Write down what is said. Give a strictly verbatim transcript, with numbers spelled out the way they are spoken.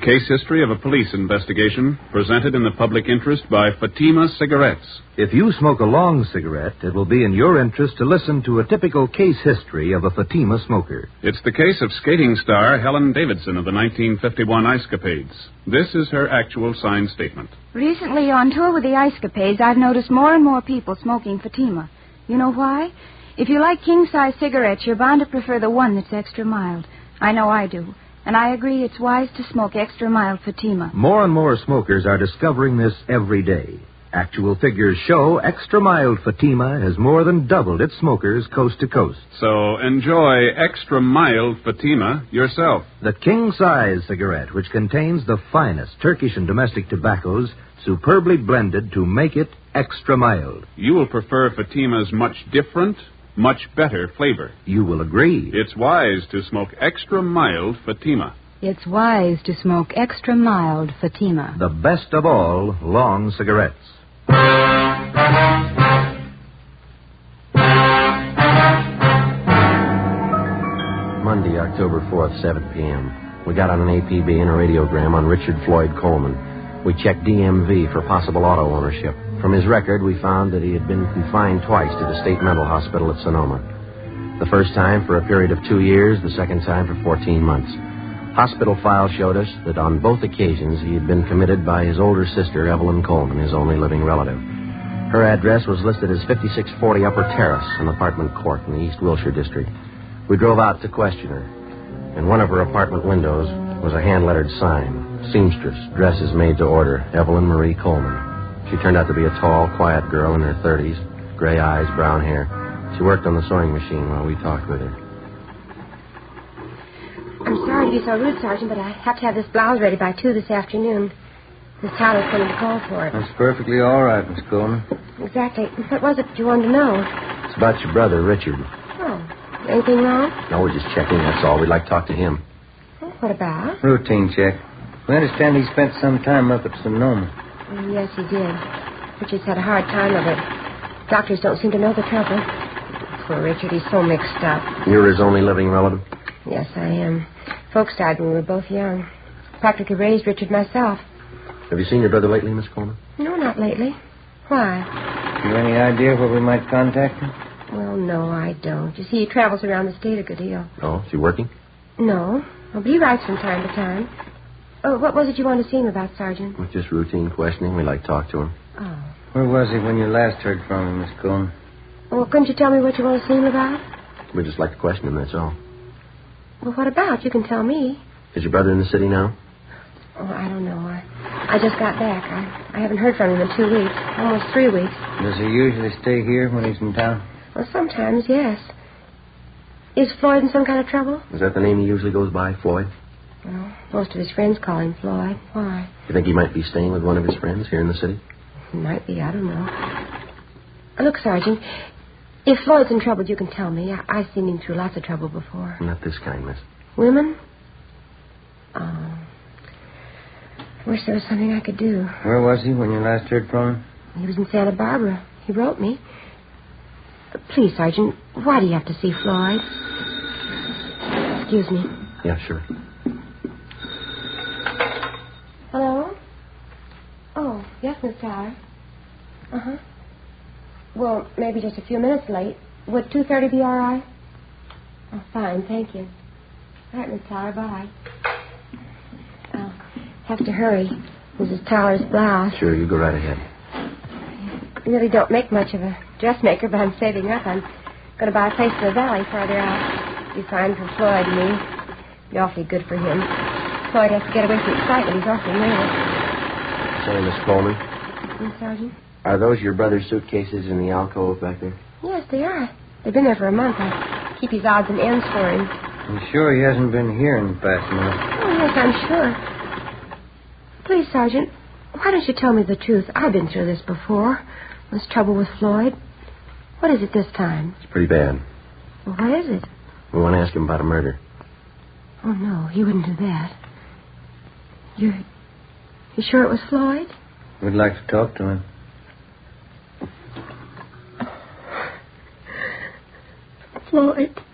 case history of a police investigation presented in the public interest by Fatima Cigarettes. If you smoke a long cigarette, it will be in your interest to listen to a typical case history of a Fatima smoker. It's the case of skating star Helen Davidson of the nineteen fifty-one Ice Capades. This is her actual signed statement. Recently, on tour with the Ice Capades, I've noticed more and more people smoking Fatima. You know why? If you like king-size cigarettes, you're bound to prefer the one that's extra mild. I know I do. And I agree it's wise to smoke extra mild Fatima. More and more smokers are discovering this every day. Actual figures show extra mild Fatima has more than doubled its smokers coast to coast. So enjoy extra mild Fatima yourself. The king-size cigarette, which contains the finest Turkish and domestic tobaccos, superbly blended to make it extra mild. You will prefer Fatima's much different, much better flavor. You will agree. It's wise to smoke extra mild Fatima. It's wise to smoke extra mild Fatima. The best of all long cigarettes. Monday, October fourth, seven p.m. We got on an A P B and a radiogram on Richard Floyd Coleman. We checked D M V for possible auto ownership. From his record, we found that he had been confined twice to the state mental hospital at Sonoma. The first time for a period of two years, the second time for fourteen months. Hospital files showed us that on both occasions he had been committed by his older sister, Evelyn Coleman, his only living relative. Her address was listed as fifty-six forty Upper Terrace, an apartment court in the East Wilshire district. We drove out to question her. In one of her apartment windows was a hand-lettered sign, Seamstress, dresses made to order, Evelyn Marie Coleman. She turned out to be a tall, quiet girl in her thirties, gray eyes, brown hair. She worked on the sewing machine while we talked with her. I'm sorry to be so rude, Sergeant, but I have to have this blouse ready by two this afternoon. Miss Tyler's coming to call for it. That's perfectly all right, Miss Coleman. Exactly. What was it you wanted to know? It's about your brother, Richard. Oh, anything wrong? No, we're just checking, that's all. We'd like to talk to him. Oh, what about? Routine check. We understand he spent some time up at Sonoma. Oh, yes, he did. Richard's had a hard time of it. Doctors don't seem to know the trouble. Poor Richard, he's so mixed up. You're his only living relative? Yes, I am. Folks died when we were both young. Practically raised Richard myself. Have you seen your brother lately, Miss Coleman? No, not lately. Why? You have any idea where we might contact him? Well, no, I don't. You see, he travels around the state a good deal. Oh, is he working? No. Oh, but he writes from time to time. Oh, what was it you wanted to see him about, Sergeant? Well, just routine questioning. We'd like to talk to him. Oh. Where was he when you last heard from him, Miss Coleman? Well, couldn't you tell me what you want to see him about? We'd just like to question him, that's all. Well, what about? You can tell me. Is your brother in the city now? Oh, I don't know. I, I just got back. I, I haven't heard from him in two weeks. Almost three weeks. Does he usually stay here when he's in town? Well, sometimes, yes. Is Floyd in some kind of trouble? Is that the name he usually goes by, Floyd? Well, most of his friends call him Floyd. Why? You think he might be staying with one of his friends here in the city? He might be. I don't know. Uh, Look, Sergeant, if Floyd's in trouble, you can tell me. I, I've seen him through lots of trouble before. Not this kind, miss. Women? Oh. I wish there was something I could do. Where was he when you last heard from him? He was in Santa Barbara. He wrote me. Uh, Please, Sergeant, why do you have to see Floyd? Excuse me. Yeah, sure. Hello? Oh, yes, Miss Tyler. Uh-huh. Well, maybe just a few minutes late. Would two thirty be all right? Oh, fine, thank you. All right, Miss Tyler, bye. I'll have to hurry. Missus Tyler's blouse. Sure, you go right ahead. I really don't make much of a dressmaker, but I'm saving up. I'm going to buy a place in the valley farther out. Be fine for Floyd and me. Be awfully good for him. Floyd has to get away from excitement. He's awfully nervous. Say, Miss Coleman. Mm, Sergeant? Are those your brother's suitcases in the alcove back there? Yes, they are. They've been there for a month. I keep his odds and ends for him. You sure he hasn't been here in the past month? Oh, yes, I'm sure. Please, Sergeant, why don't you tell me the truth? I've been through this before. This trouble with Floyd. What is it this time? It's pretty bad. Well, what is it? We want to ask him about a murder. Oh, no, he wouldn't do that. You're... You sure it was Floyd? We'd like to talk to him. Floyd.